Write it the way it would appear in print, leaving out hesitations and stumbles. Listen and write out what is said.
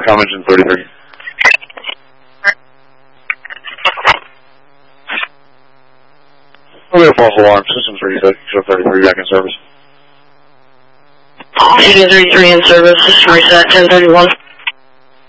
com engine 33. Okay, false alarm, systems reset, show 33 back in service. Chicken 33 in service, system reset, 1031.